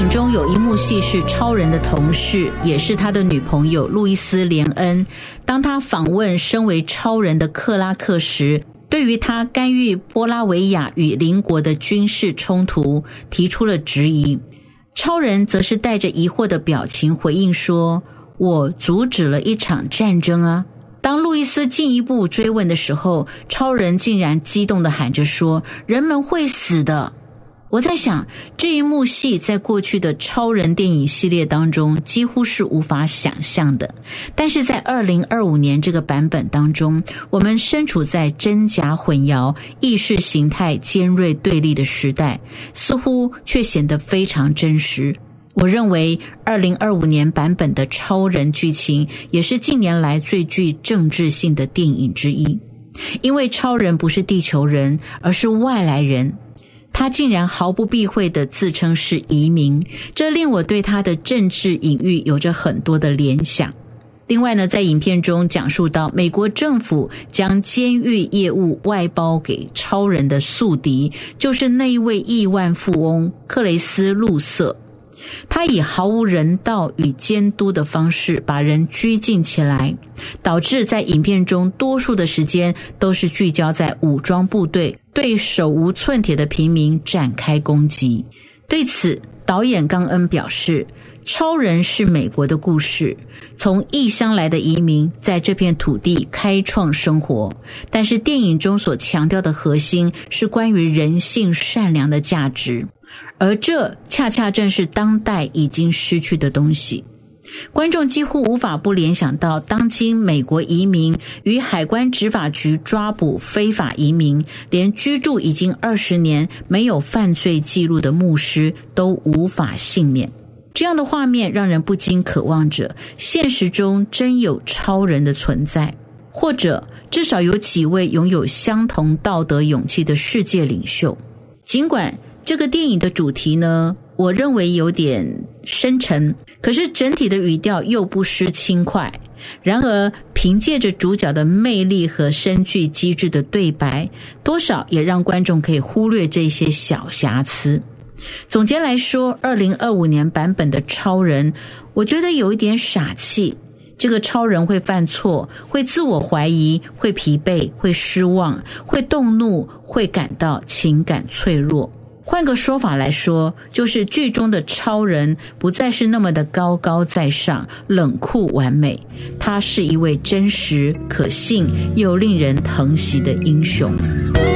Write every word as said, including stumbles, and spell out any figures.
影中有一幕戏是超人的同事，也是他的女朋友路易斯·连恩，当他访问身为超人的克拉克时，对于他干预波拉维亚与邻国的军事冲突提出了质疑。超人则是带着疑惑的表情回应说，我阻止了一场战争啊。当路易斯进一步追问的时候，超人竟然激动地喊着说，人们会死的。我在想，这一幕戏在过去的超人电影系列当中几乎是无法想象的，但是在二零二五年这个版本当中，我们身处在真假混淆、意识形态尖锐对立的时代，似乎却显得非常真实。我认为二零二五年版本的超人剧情也是近年来最具政治性的电影之一，因为超人不是地球人，而是外来人，他竟然毫不避讳地自称是移民，这令我对他的政治隐喻有着很多的联想。另外呢，在影片中讲述到美国政府将监狱业务外包给超人的宿敌，就是那一位亿万富翁克雷斯·路瑟。他以毫无人道与监督的方式把人拘禁起来，导致在影片中多数的时间都是聚焦在武装部队对手无寸铁的平民展开攻击。对此，导演冈恩表示，超人是美国的故事，从异乡来的移民在这片土地开创生活，但是电影中所强调的核心是关于人性善良的价值，而这恰恰正是当代已经失去的东西。观众几乎无法不联想到当今美国移民与海关执法局抓捕非法移民，连居住已经二十年没有犯罪记录的牧师都无法幸免。这样的画面让人不禁渴望着现实中真有超人的存在，或者至少有几位拥有相同道德勇气的世界领袖。尽管这个电影的主题呢，我认为有点深沉，可是整体的语调又不失轻快。然而凭借着主角的魅力和深具机智的对白，多少也让观众可以忽略这些小瑕疵。总结来说，二零二五年版本的超人，我觉得有一点傻气。这个超人会犯错，会自我怀疑，会疲惫，会失望，会动怒，会感到情感脆弱。换个说法来说，就是剧中的超人不再是那么的高高在上、冷酷完美，他是一位真实、可信又令人疼惜的英雄。